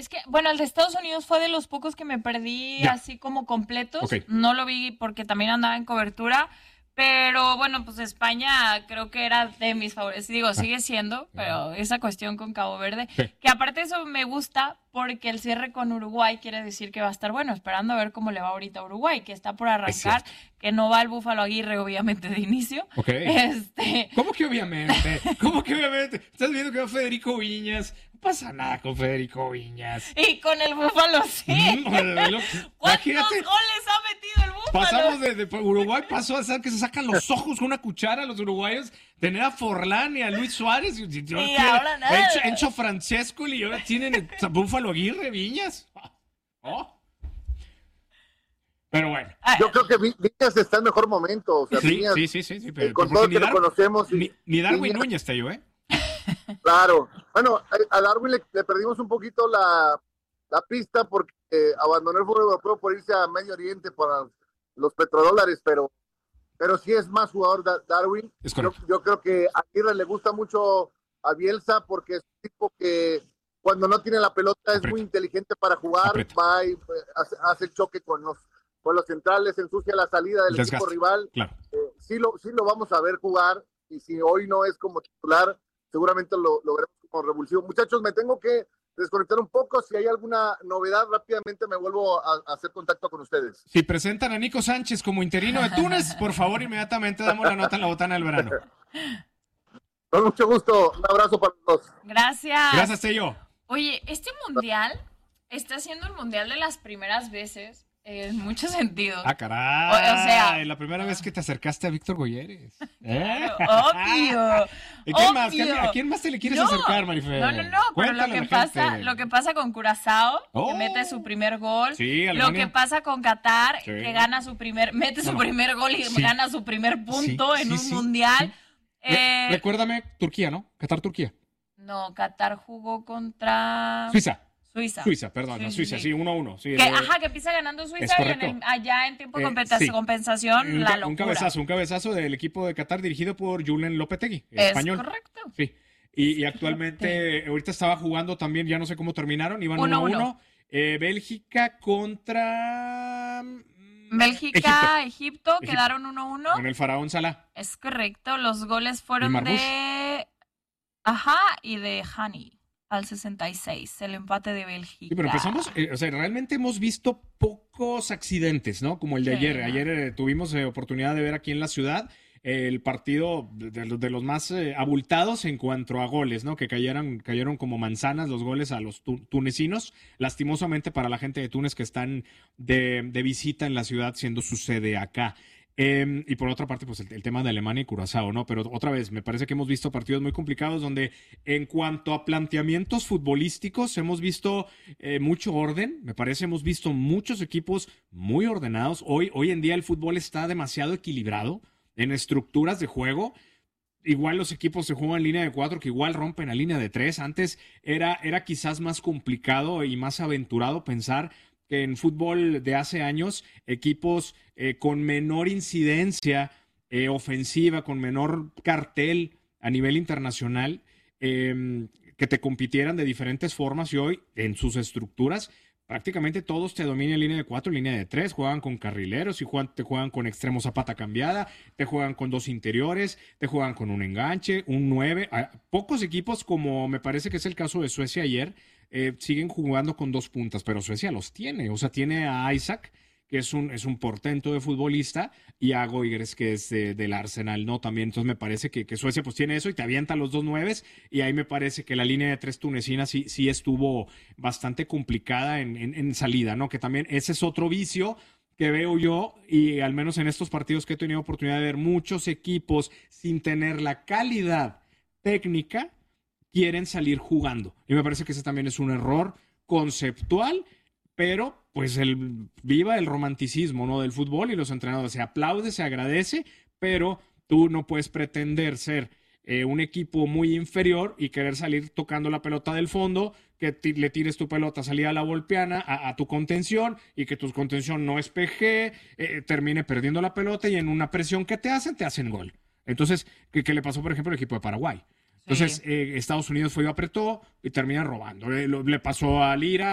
Es que, bueno, el de Estados Unidos fue de los pocos que me perdí Ya. así como completos. Ok. No lo vi porque también andaba en cobertura. Pero bueno, pues España creo que era de mis favoritos. Digo, sigue siendo, pero esa cuestión con Cabo Verde. Sí. Que aparte eso me gusta porque el cierre con Uruguay quiere decir que va a estar bueno. Esperando a ver cómo le va ahorita a Uruguay, que está por arrancar. Que no va el Búfalo Aguirre, obviamente, de inicio. Ok. ¿Cómo que obviamente? ¿Cómo que obviamente? Estás viendo que va Federico Viñas. No pasa nada con Federico Viñas. Y con el Búfalo sí. ¿Cuántos Imagínate. goles ha metido el Búfalo? Pasamos de Uruguay, pasó a ser que se sacan los ojos con una cuchara los uruguayos, tener a Forlán y a Luis Suárez y ahora nada. Enzo Francesco y ahora tienen el Búfalo Aguirre, Viñas. Oh. Pero bueno. Yo creo que Viñas está en mejor momento. O sea, Sí, Viñas, sí. Pero, con todo que lo conocemos. Ni Darwin Viñas, Núñez está yo, ¿eh? Claro. Bueno, a Darwin le perdimos un poquito la pista porque abandonó el fútbol europeo por irse a Medio Oriente para los petrodólares, pero sí es más jugador Darwin. Es correcto. Yo creo que a Aguirre le gusta mucho a Bielsa porque es un tipo que cuando no tiene la pelota es muy inteligente para jugar, va y hace el choque con los centrales, ensucia la salida del equipo rival. Claro. Sí lo vamos a ver jugar, y si hoy no es como titular, seguramente lo veremos como revulsivo. Muchachos, me tengo que desconectar un poco. Si hay alguna novedad, rápidamente me vuelvo a hacer contacto con ustedes. Si presentan a Nico Sánchez como interino de Túnez, por favor, inmediatamente damos la nota en la botana del verano. Con mucho gusto, un abrazo para todos. Gracias. Gracias, Tello. Oye, este mundial está siendo el mundial de las primeras veces en muchos sentidos. Ah, caray. O sea, la primera vez que te acercaste a Víctor Goyeres. Claro, obvio. ¿Y quién más? ¿A quién más te le quieres acercar, Marifer? No, pero lo que pasa con Curazao, que mete su primer gol, lo que pasa con Qatar, que gana su primer gol y gana su primer punto en un mundial. Recuérdame, Turquía, ¿no? Qatar-Turquía. No, Qatar jugó contra... Suiza, perdón, Suiza, 1-1. Sí, que empieza ganando Suiza y allá en tiempo de compensación, la locura. Un cabezazo del equipo de Qatar dirigido por Julen Lopetegui, es español. Correcto. Sí, y actualmente, ahorita estaba jugando también, ya no sé cómo terminaron, iban 1-1. Bélgica contra... Egipto, quedaron 1-1. Con el faraón Salah. Es correcto, los goles fueron de... y de Hani. Al 66, el empate de Bélgica. Sí, pero empezamos, realmente hemos visto pocos accidentes, ¿no? Como el de ayer. Ayer tuvimos oportunidad de ver aquí en la ciudad el partido de los más abultados en cuanto a goles, ¿no? Que cayeron como manzanas los goles a los tunecinos, lastimosamente para la gente de Túnez que están de visita en la ciudad, siendo su sede acá. Y por otra parte, pues el tema de Alemania y Curazao, ¿no? Pero otra vez, me parece que hemos visto partidos muy complicados donde en cuanto a planteamientos futbolísticos hemos visto mucho orden, me parece, hemos visto muchos equipos muy ordenados. Hoy en día el fútbol está demasiado equilibrado en estructuras de juego. Igual los equipos se juegan en línea de 4, que igual rompen a línea de 3. Antes era quizás más complicado y más aventurado pensar que en fútbol de hace años, equipos con menor incidencia ofensiva, con menor cartel a nivel internacional, que te compitieran de diferentes formas, y hoy en sus estructuras prácticamente todos te dominan en línea de 4, línea de 3, juegan con carrileros y te juegan con extremos a pata cambiada, te juegan con 2 interiores, te juegan con un enganche, un 9. Pocos equipos, como me parece que es el caso de Suecia ayer, siguen jugando con 2 puntas, pero Suecia los tiene. O sea, tiene a Isaac, que es un portento de futbolista, y a Goigres, que es del Arsenal, ¿no? También, entonces me parece que Suecia pues tiene eso y te avienta los 2 nueves, y ahí me parece que la línea de 3 tunecina sí estuvo bastante complicada en salida, ¿no? Que también ese es otro vicio que veo yo, y al menos en estos partidos que he tenido oportunidad de ver, muchos equipos sin tener la calidad técnica quieren salir jugando. Y me parece que ese también es un error conceptual, pero pues viva el romanticismo, ¿no? Del fútbol, y los entrenadores. Se aplaude, se agradece, pero tú no puedes pretender ser un equipo muy inferior y querer salir tocando la pelota del fondo, que le tires tu pelota salida a la volpiana, a tu contención, y que tu contención no espeje, termine perdiendo la pelota, y en una presión que te hacen gol. Entonces, ¿qué le pasó, por ejemplo, al equipo de Paraguay? Entonces, Estados Unidos fue y apretó y termina robando. Le pasó a Lira,